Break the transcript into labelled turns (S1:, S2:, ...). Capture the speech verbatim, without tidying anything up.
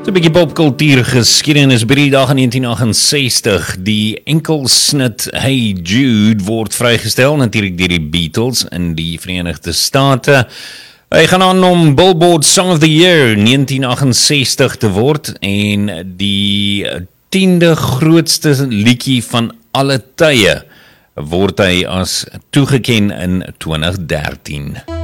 S1: So 'n bietjie popkultuur geskiedenis by die dag in negentien agt-en-sestig. Die enkelsnit Hey Jude word vrygestel natuurlik deur die Beatles in die Verenigde State. Hy gaan aan om Billboard Song of the Year negentien agt-en-sestig te word en die tiende grootste liedjie van alle tye word hy as toegeken in twintig dertien.